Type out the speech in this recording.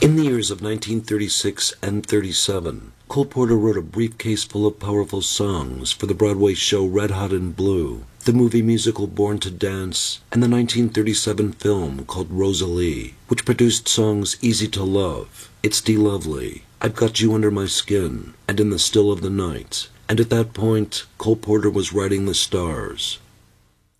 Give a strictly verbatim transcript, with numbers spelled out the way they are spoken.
In the years of nineteen thirty-six and thirty-seven, Cole Porter wrote a briefcase full of powerful songs for the Broadway show Red Hot in Blue, the movie musical Born to Dance, and the nineteen thirty-seven film called Rosalie, which produced songs Easy to Love, It's De Lovely, I've Got You Under My Skin, and In the Still of the Night. And at that point, Cole Porter was writing the stars.